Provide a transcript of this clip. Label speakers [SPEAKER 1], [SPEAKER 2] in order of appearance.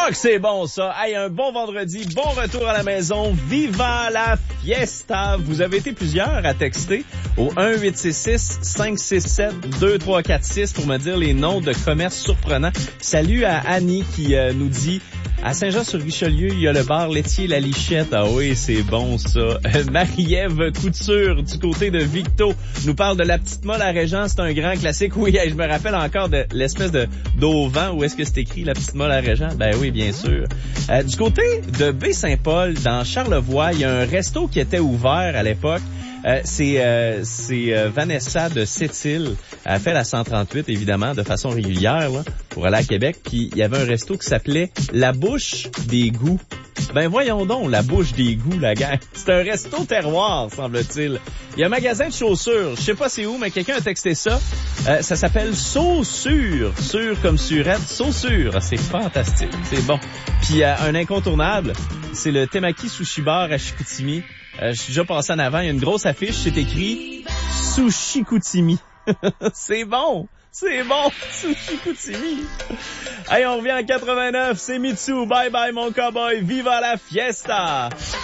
[SPEAKER 1] Ah, que c'est bon, ça. Hey, un bon vendredi, bon retour à la maison. Viva la fiesta! Vous avez été plusieurs à texter au 1-866-567-2346 pour me dire les noms de commerces surprenants. Salut à Annie qui nous dit... À Saint-Jean-sur-Richelieu, il y a le bar laitier La Lichette. Ah oui, c'est bon, ça. Marie-Ève Couture, du côté de Victo, nous parle de la petite molle à Régent. C'est un grand classique. Oui, je me rappelle encore de l'espèce d'eau au vent. Où est-ce que c'est écrit, la petite molle à Régent? Ben oui, bien sûr. Du côté de Baie-Saint-Paul, dans Charlevoix, il y a un resto qui était ouvert à l'époque. C'est Vanessa de Sept-Îles. Elle fait la 138, évidemment, de façon régulière, là, pour aller à Québec. Puis il y avait un resto qui s'appelait La Bouche des Goûts. Ben voyons donc, La Bouche des Goûts, la gang. C'est un resto terroir, semble-t-il. Il y a un magasin de chaussures. Je sais pas c'est où, mais quelqu'un a texté ça. Ça s'appelle Saussure. Sûr comme surette. Saussure. C'est fantastique. C'est bon. Puis un incontournable, c'est le Temaki Sushi Bar à Chicoutimi. Je suis déjà passé en avant, il y a une grosse affiche, c'est écrit Sushi Koutimi. C'est bon, Sushi Koutimi. Hey, on revient en 89, c'est Mitsu, bye bye mon cowboy, viva la fiesta.